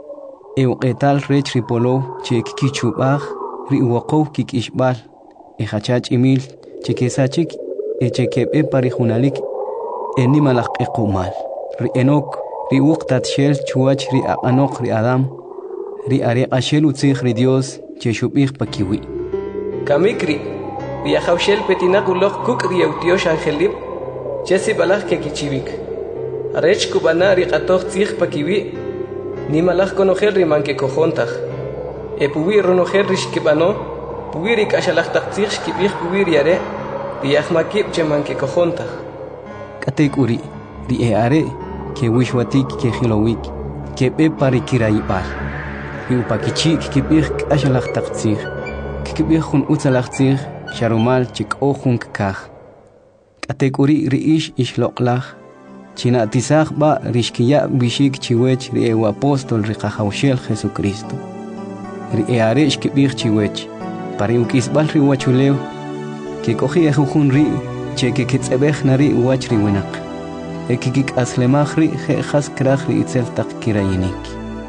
e uqetal rech ripolo che kikichubaj ri uwaqow kikishbal e hachach imil chekesachik e chekebe pari hunalik e nimalaq e qumal ri enok ri uqtat shel chuach ri anok ri adam ri are ashel utzig ri Dios che shubih pakiwi kamikri ri ahawshel petinaq uloq kuk ri eutiosh angelib chesi balaj ke kichivik arech kubana ri qatoq tzig pakiwi ni malaj konojel ri manke kojontaj e puwi ronojel ri shkibano puwi ri kashalaj taqtzig shkibih puwi ri are ri ahmakib che manke kojontaj katekuri ri e are que wishwatik que hilowik que be pari kiraibal ri upakichi que bih ashalach taqtzig que bih hun utsalachtzig sharumal chik ohun kakh katekuri ri ish ishloqlach china tisaj ba rishkiya bishik chiwech ri e apostol ri qahawshel Jesucristo ri e are que bih chiwech pari ukisbal ri wachulew que cogi ehun ri che que kitsebej nari wach ri winaq ekikik aslemachri je khas krachri itzel taq kirayinik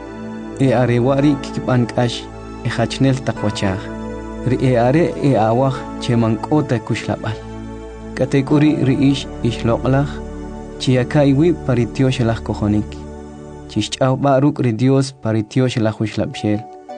e are wari kikipan kash e hachnel taqwachaj ri e are e awaj cheman kota kushlabal katekuri ri ish ishloqlaj chiakaiwi paritiosh laj kojonik chishchaw baruk ri Dios paritiosh laj ushlabshel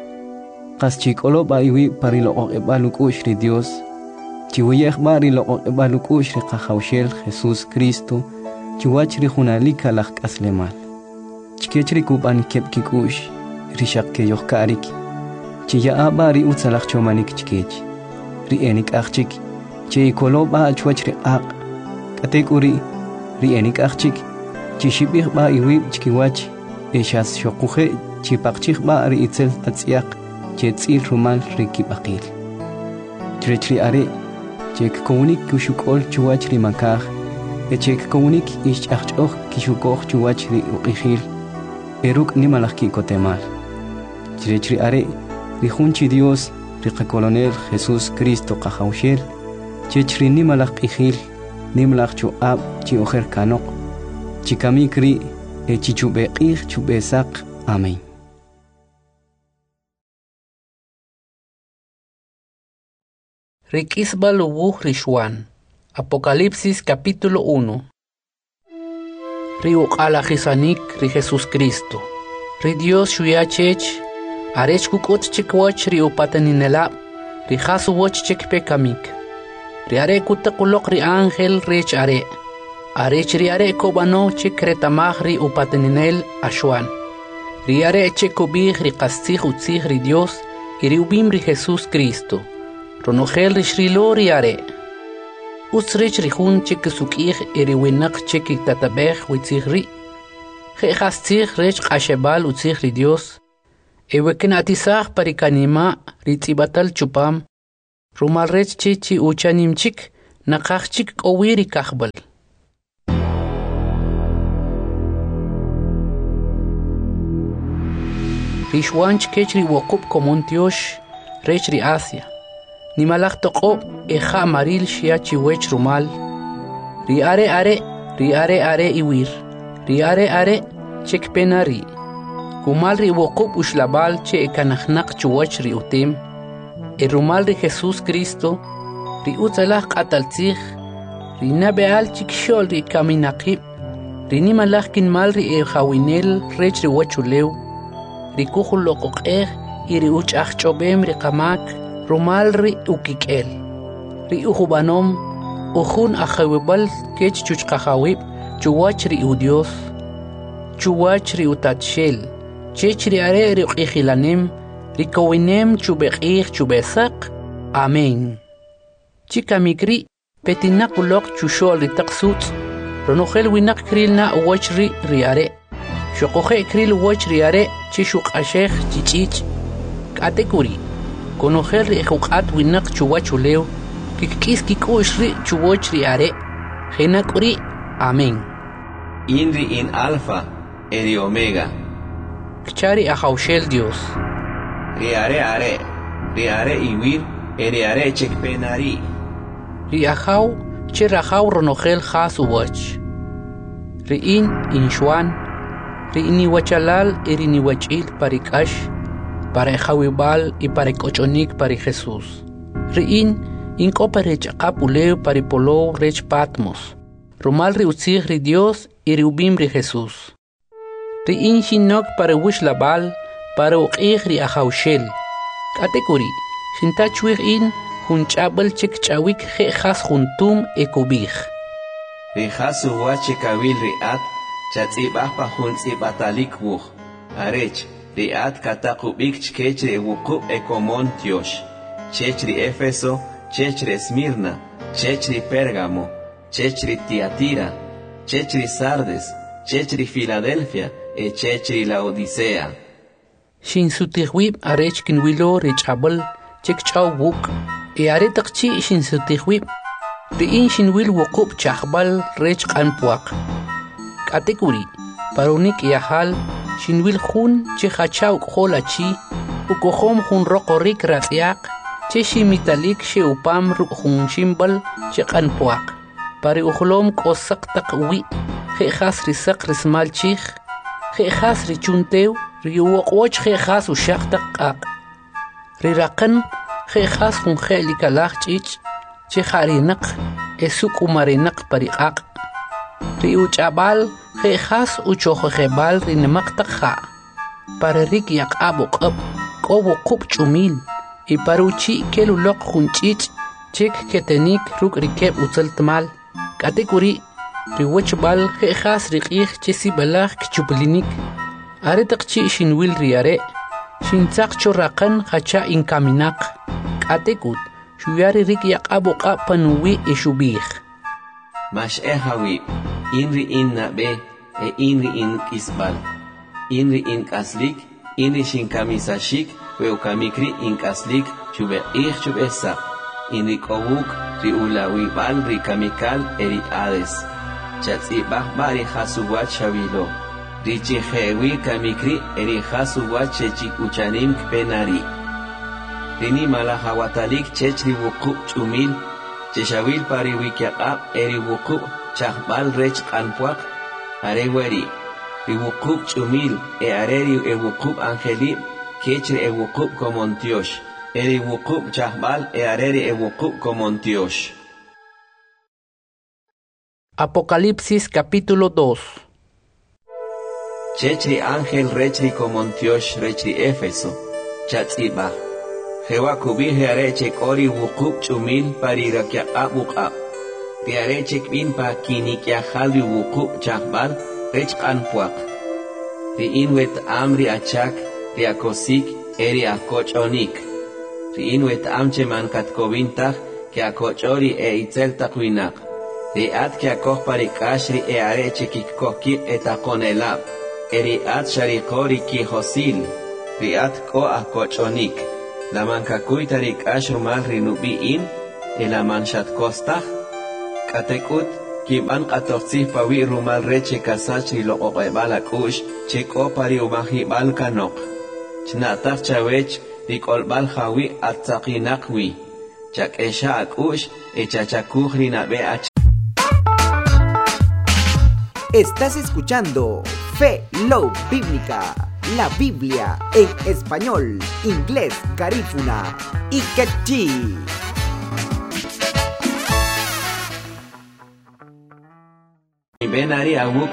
qas chikolo baiwi parilo e balukush ri Dios chiwiyej bari lo e balukush ri qahawshel Jesus Cristo chiwachri hunalika laj aslemal chikechri kuban kepkikush rishaq ke yohkarik chiya abari utsalach chomanik chikech ri enik achchik chi koloba chwachri aq katekuri ri enik achchik chi shibih ba iwi chikiwach eshas shoquje chi paqchig ba ri itzel tatsiaq che tsil rumal ri kibaqil chrechri are che komunik kushukol chwachri makaj echek komunik ish achchok kishukoj chuwachri uqihil eruk nimalaj kikotemal chirechri are ri junchi Dios ri colonel Jesús Cristo qahawshel chechri nimalaj qihil nimalaj chu ab chi ojer kanok chikamikri e chichubeqih chubesaq amén. Rikisbal ubuj rishwan Apocalipsis capítulo uno. Ri uqala hisanik ri Jesús Cristo. Ri Dios shuyachech arech kukot chikwach ri upataninela ri hasu wach chikpe kamik. Ri are kutakulok ri ángel rech are. Arech ri are kobano chikretamaj ri upataninel ashwan. Ri are chekobij ri qastzij utzij ri Dios y ri ubim ri Jesús Cristo. Ronogel ri shrilo ri are. Usrich rihun chik sukih eri winak chik tatabeh witzig ri. jejas tzig rech qashebal utzig ri Dios. Eweken atisaj parikanima ritzibatal chupam. Rumal rech chichi uchanimchik nakachchik kowiri kachbal. Rishwanch kechri wokub komontiosh rech ri Asia. Nimalach toko eja maril shiachi wech rumal. Ri are are, ri are are iwir. Ri are are chek penari. Kumal ri wokub ushlabal che ekanachnak chuwach ri utim. E rumal ri Jesus Cristo. Ri utzalach qataltzich. Ri nabeal chikshol ri kaminakib. Ri nimalach kinmal ri ejawinel rech ri wachuleu. Ri kuchul loqoqeh y ri uchach chobem ri kamak. Rumal ri ukikel. Ri ujubanom. Ujun ajawibal kech chuchkajawib. Chuwach ri udios. Chuwach ri utatshel. Chech ri are ri ukijilanem. Ri kowinem chubekij chubesak. Amén. Chika mikri petinak ulok chushol ri taksut. Ronogel winak kril na uwach ri ri are. Shokoje kril uwach ri are. Chishuk ashech chichich. Katekuri. Konogel ri ejukat winak chuwach uleo. Kikis kikush ri chuwach ri are. Genakuri. Amén. Inri in alfa, eri omega. Kchari ajaushel Dios. Ri are are, ri are iwir, eri are chekpenari. Ri ajau, che rajau ronogel jas uwach. Ri in inshwan, ri iniwachalal eri niwachil parikash, para ejawibal y para kochonik para Jesús. Ri in inko para chakapuleo para polo rech Patmos. Rumal ri utzig ri Dios y ri ubim ri Jesús. Ri in shinok para wishlabal, para uqig ri ajaushel. Katekuri, shintachwig in hunchabal chek chawik je jas juntum ekubig. Ri jas uwache kawil ri at, chatzibah pa huntzibatalik wuch. Arech, ri at katakubik chkech ri wukub ekomon tiosh. Chech ri Efeso, chech ri Esmirna, chech ri Pérgamo, chech ri Tiatira, chech ri Sardes, chech ri Filadelfia, e chech ri Laodicea. Shin sutihwib arech kinwilo richabal chek chaw wuk. E aretakchi shin sutihwib. Ri in shinwil wukub chahbal rech kanpuak. Katekuri, parunik yahal, shinwil hun che hachaw kholachi, ukohom hun rokorik ratyak, che shimitalik she upam ruk hun shimbal che kanpuak. Pari uhlom kosak takwi, he has risak rismal chich, he has richunteu, ri uokwach he has ushak takak. Ri rakan, he has hun helikalach chich, che harinak, esuk umarinak pariak. Ri uchabal, he has uchohebal rinemak takha. Para rik yak abok up, kobo kup chumil, y paruchi kelulok hunchich, chek ketenik ruk rikeb utzeltmal. Katekuri, riwachbal he has rikih chesi balach kchublinik. Aretakchi shinwil riare, shintzak chorakan hacha inkaminak. Katekut, shuyari rik yak abok up panuwi ishubih. Mash ehawi, inri in nabe, e inri in kisbal. Inri in kaslik, inri shinkamishashik, weukamikri in kaslik, chube ich chubesa. Inri kowuk, ri ulawi bal ri kamikal eri ades. Chatsi bahbari hasuwat shavilo. Ri chihewi kamikri eri hasuwat chechik uchanim kpenari. Rini malahawatalik chechri wukub chumil. Cheshawil pari wikiaqab eri wukub chahbal rech kanpuak. Areweri. Ri wukub chumil e areri e wukub angelib. Kechri e wukub komontiosh. Eri wukub chahbal e areri e wukub komontiosh. Apocalipsis capítulo dos. Chechri ángel rechri komontiosh rechri Éfeso. Chatzibah. Jewa kubihe areche kori wukub chumil parirakia abukab. Ti areche kbin pa kinikia halwi wukub chahbal rech kanpuak. Ti inwet amri achak ti akosik eri akochonik. Ti inwet amche man katkovintach ki akochori e itzel takwinak. Ti at ki akoh parikashri e areche kikkoki etakonelab. eriat sharikori ki hosil, riat ko akochonik, la mankakuy tarik ashrumal rinubiin, elaman shat kostah, katekut, kiban katorzi pawi rumal reche kasach rilo oqebal akush, cheko pari umahi bal kanok. Chnatar chawech, rikolbal hawi atzakinakwi, chak esha akush, echachakuj rinabe ach. Estás escuchando Fe Love Bíblica, la Biblia en español, inglés, garífuna y quechí. Ben Ari Abu